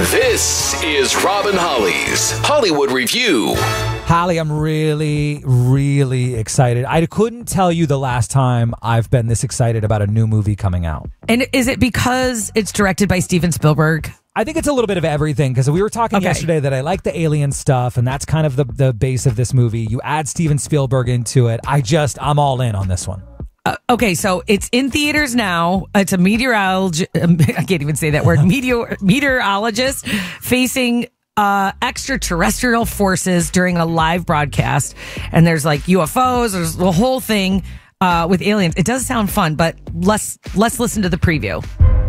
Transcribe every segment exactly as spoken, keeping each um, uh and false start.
This is Robin Holly's Hollywood Review. Holly, I'm really, really excited. I couldn't tell you the last time I've been this excited about a new movie coming out. And is it because it's directed by Steven Spielberg? I think it's a little bit of everything, because we were talking Okay. yesterday that I like the alien stuff, and that's kind of the, the base of this movie. You add Steven Spielberg into it. I just, I'm all in on this one. Uh, okay, so it's in theaters now. It's a meteorologist, I can't even say that word, Meteor, meteorologist facing uh, extraterrestrial forces during a live broadcast. And there's like U F Os, there's the whole thing uh, with aliens. It does sound fun, but let's, let's listen to the preview.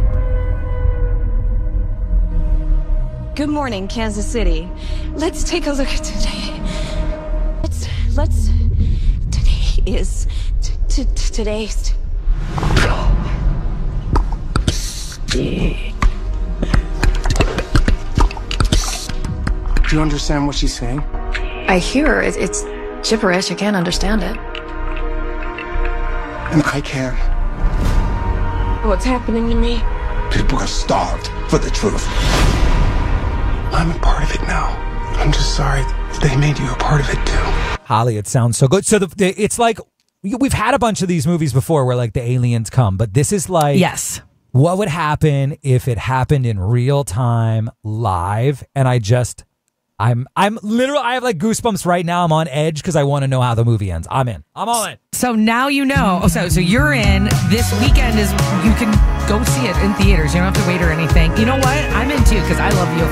Good morning, Kansas City. Let's take a look at today. Let's, let's, today is, t- t- t- today's. Do you understand what she's saying? I hear her. It, it's gibberish. I can't understand it. And I can. What's happening to me? People are starved for the truth. I'm a part of it now. I'm just sorry they made you a part of it too. Holly, it sounds so good. So the, the, it's like, we've had a bunch of these movies before where like the aliens come, but this is like, Yes. what would happen if it happened in real time, live? And I just, I'm, I'm literally, I have like goosebumps right now. I'm on edge because I want to know how the movie ends. I'm in. I'm all in. So now you know. Oh, so so you're in. This weekend is, you can go see it in theaters. You don't have to wait or anything. You know what? I'm in too because I love U F